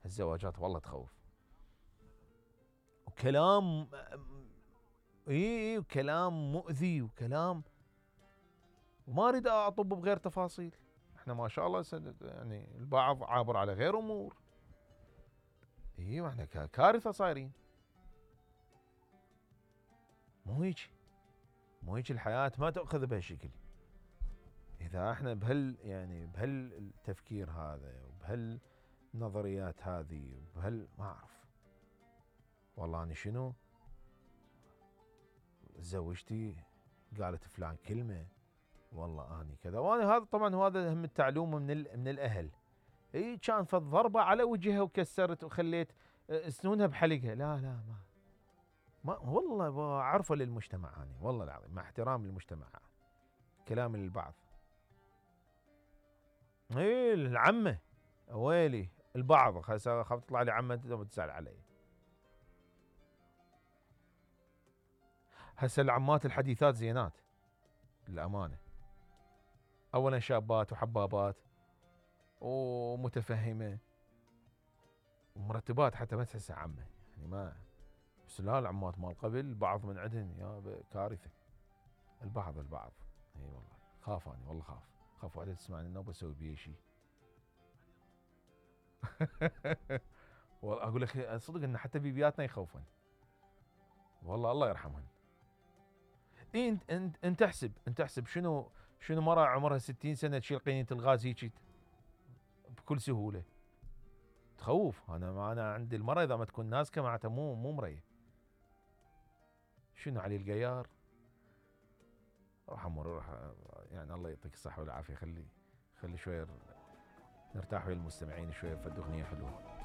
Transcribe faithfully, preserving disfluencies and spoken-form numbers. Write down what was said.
هالزواجات والله تخوف. وكلام اي وكلام مؤذي وكلام، وما اريد اطب بغير تفاصيل. احنا ما شاء الله يعني البعض عابر على غير امور. اي احنا كارثه صايرين. مو هيك، مو هيك الحياه ما تاخذ بهالشكل. اذا احنا بهال يعني بهالتفكير هذا وبهالنظريات هذه وبهال ما اعرف والله اني شنو. زوجتي قالت فلان كلمه والله اني كذا، وانا هذا طبعا هذا هم التعلوم من من الاهل. اي كان فض ضربه على وجهها وكسرت وخليت سنونها بحلقها. لا لا ما ما والله عرفه للمجتمع اني والله العظيم مع احترام للمجتمع. كلام للبعض. اي العمه ويلي البعض خاف تطلع لي عمه تزعل علي. هسه العمات الحديثات زينات للامانه. اولا شابات وحبابات ومتفهمه ومرتبات، حتى ما تحسها عمه يعني ما. بس لا العمات مال قبل بعض من عندهم يا كارثه. البعض البعض اي والله خاف اني والله خاف خاف واحده تسمعني انه بسوي بيه شيء. والله اقول لك صدق ان حتى بيبياتنا يخوفن والله الله يرحمهن. إيه انت انت انت احسب انت احسب شنو شنو مرة عمرها ستين سنة تشيل قينية الغاز هيك بكل سهولة. تخوف. انا ما انا عندي المرة اذا ما تكون ناسكة معناتها مو مو مرية. شنو علي القيار. راح امر راح يعني الله يعطيك الصحة والعافية. خلي خلي شوية نرتاح ويا المستمعين شوية فد اغنية حلوة.